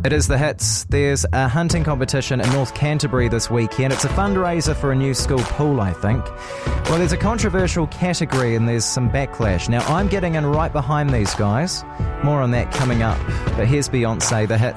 It is the hits. There's a hunting competition in North Canterbury this weekend. It's a fundraiser for a new school pool, I think. Well, there's a controversial category and there's some backlash. Now, I'm getting in right behind these guys. More on that coming up. But here's Beyonce, the hits.